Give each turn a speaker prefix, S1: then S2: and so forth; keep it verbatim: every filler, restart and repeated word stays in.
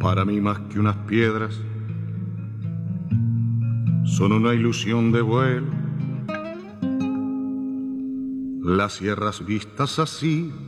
S1: para mí más que unas piedras, son una ilusión de vuelo. Las sierras vistas así